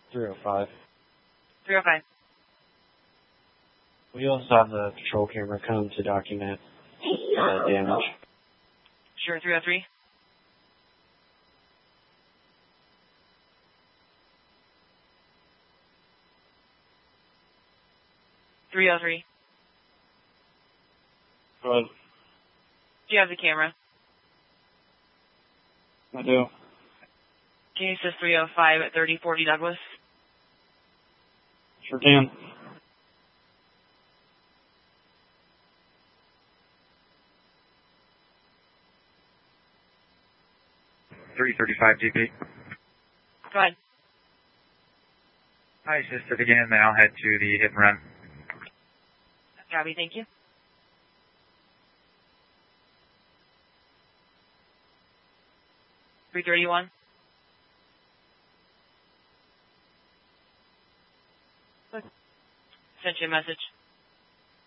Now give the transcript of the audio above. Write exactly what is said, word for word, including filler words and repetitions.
three oh five. three oh five. We also have the patrol camera come to document uh, damage. Sure, three oh three. three oh three. Go ahead. Do you have the camera? I do. Can you assist three oh five at thirty forty Douglas? Sure can. three thirty-five G P. Go ahead. Hi, assisted again. Now head to the hit and run. Copy, thank you. three thirty-one. Sent you a message.